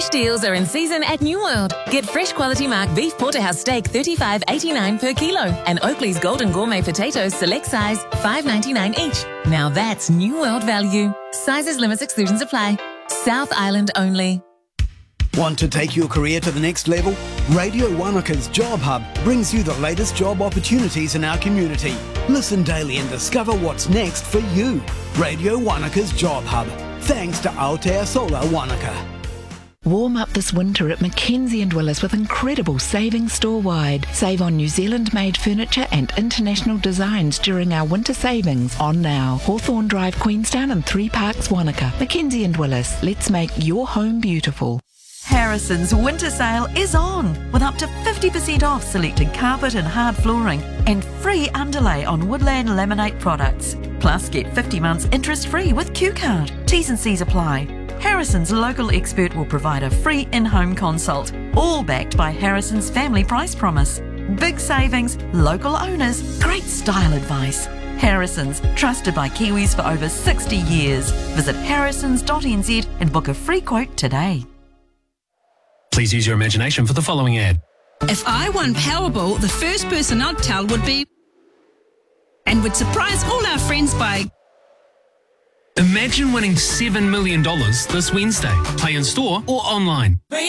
Fresh deals are in season at New World. Get fresh quality mark beef porterhouse steak $35.89 per kilo and Oakley's Golden Gourmet potatoes select size $5.99 each. Now that's New World value. Sizes, limits, exclusions apply. South Island only. Want to take your career to the next level? Radio Wanaka's Job Hub brings you the latest job opportunities in our community. Listen daily and discover what's next for you. Radio Wanaka's Job Hub. Thanks to Aotearoa Wanaka. Warm up this winter at Mackenzie & Willis with incredible savings store-wide. Save on New Zealand-made furniture and international designs during our winter savings on now. Hawthorne Drive, Queenstown and 3 Parks, Wanaka. Mackenzie & Willis. Let's make your home beautiful. Harrison's winter sale is on with up to 50% off selected carpet and hard flooring and free underlay on Woodland Laminate products. Plus get 50 months interest free with Q-Card. T's and C's apply. Harrison's local expert will provide a free in-home consult, all backed by Harrison's family price promise. Big savings, local owners, great style advice. Harrison's, trusted by Kiwis for over 60 years. Visit harrisons.nz and book a free quote today. Please use your imagination for the following ad. If I won Powerball, the first person I'd tell would be... and would surprise all our friends by... Imagine winning $7 million this Wednesday. Play in store or online.